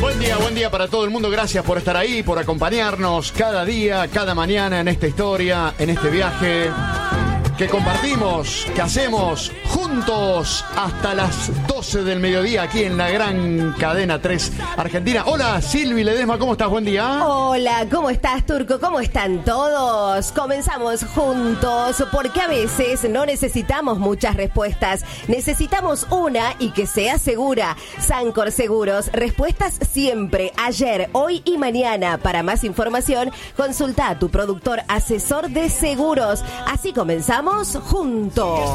Buen día para todo el mundo. Gracias por estar ahí, por acompañarnos cada día, cada mañana en esta historia, en este viaje que compartimos, que hacemos juntos hasta las 12 del mediodía aquí en la gran cadena 3 Argentina. Hola, Silvi Ledesma, ¿cómo estás? Buen día. Hola, ¿cómo estás, Turco? ¿Cómo están todos? Comenzamos juntos porque a veces no necesitamos muchas respuestas. Necesitamos una y que sea segura. Sancor Seguros, respuestas siempre, ayer, hoy y mañana. Para más información, consulta a tu productor asesor de seguros. Así comenzamos juntos.